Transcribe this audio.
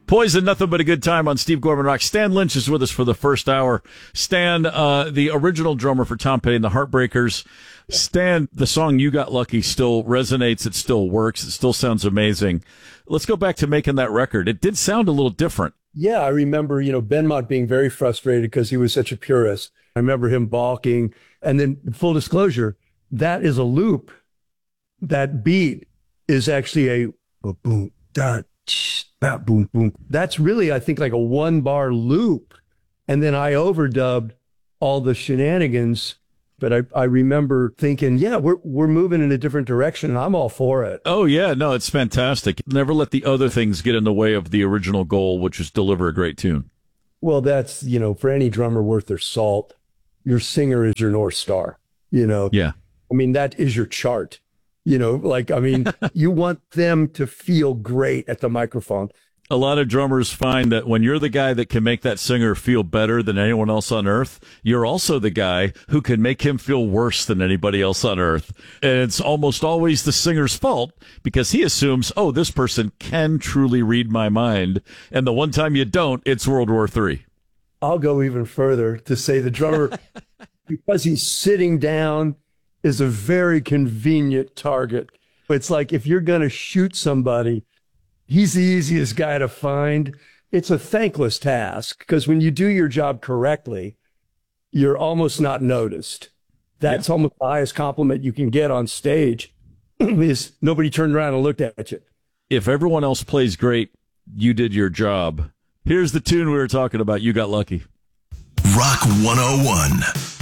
Poison, nothing but a good time on Steve Gorman Rock. Stan Lynch is with us for the first hour. Stan, the original drummer for Tom Petty and the Heartbreakers. Stan, the song You Got Lucky still resonates. It still works. It still sounds amazing. Let's go back to making that record. It did sound a little different. Yeah, I remember, Benmont being very frustrated because he was such a purist. I remember him balking. And then, full disclosure, that is a loop. That beat is actually a boom, da, boom, boom. That's really, I think, like a 1-bar loop. And then I overdubbed all the shenanigans. But I remember thinking, yeah, we're moving in a different direction, and I'm all for it. Oh, yeah. No, it's fantastic. Never let the other things get in the way of the original goal, which is deliver a great tune. Well, that's, for any drummer worth their salt, your singer is your North Star, Yeah. I mean, that is your chart. You want them to feel great at the microphone. A lot of drummers find that when you're the guy that can make that singer feel better than anyone else on earth, you're also the guy who can make him feel worse than anybody else on earth. And it's almost always the singer's fault because he assumes, oh, this person can truly read my mind. And the one time you don't, it's World War III. I'll go even further to say the drummer, because he's sitting down, is a very convenient target. It's like if you're going to shoot somebody, he's the easiest guy to find. It's a thankless task because when you do your job correctly, you're almost not noticed. That's almost the highest compliment you can get on stage is nobody turned around and looked at you. If everyone else plays great, you did your job. Here's the tune we were talking about. You Got Lucky. Rock 101.